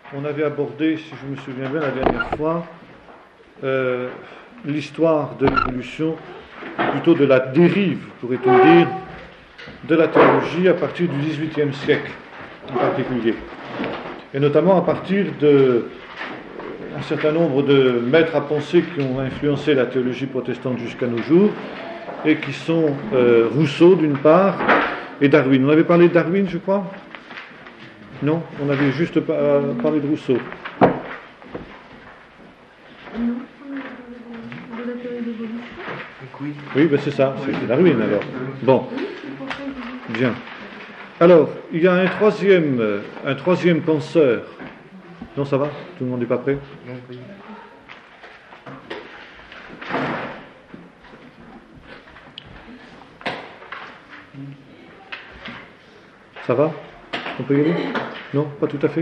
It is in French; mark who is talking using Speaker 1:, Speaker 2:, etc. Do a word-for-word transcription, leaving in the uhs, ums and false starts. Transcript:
Speaker 1: on avait abordé, si je me souviens bien la dernière fois, euh, l'histoire de l'évolution, plutôt de la dérive, pourrait-on dire, de la théologie à partir du dix-huitième siècle en particulier. Et notamment à partir de un certain nombre de maîtres à penser qui ont influencé la théologie protestante jusqu'à nos jours, et qui sont euh, Rousseau d'une part, et Darwin. On avait parlé de Darwin, je crois ? Non, on avait juste pa- parlé de Rousseau.
Speaker 2: Non, de la théorie d'évolution.
Speaker 1: Oui, ben c'est ça, c'est Darwin alors. Bon, bien. Alors, il y a un troisième, un troisième penseur. Non, ça va ? Tout le monde n'est pas prêt ? Ça va ? On peut y aller ? Non, pas tout à fait ?